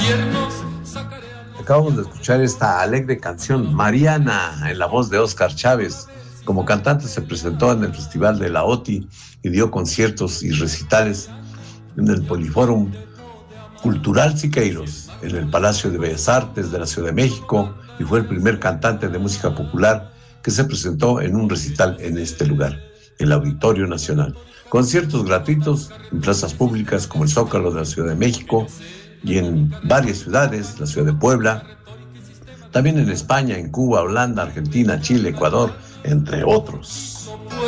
Acabamos de escuchar esta alegre canción, Mariana, en la voz de Óscar Chávez. Como cantante se presentó en el Festival de la OTI y dio conciertos y recitales en el Poliforum Cultural Siqueiros, en el Palacio de Bellas Artes de la Ciudad de México, y fue el primer cantante de música popular que se presentó en un recital en este lugar, el Auditorio Nacional. Conciertos gratuitos en plazas públicas como el Zócalo de la Ciudad de México y en varias ciudades, la ciudad de Puebla, también en España, en Cuba, Holanda, Argentina, Chile, Ecuador, entre otros.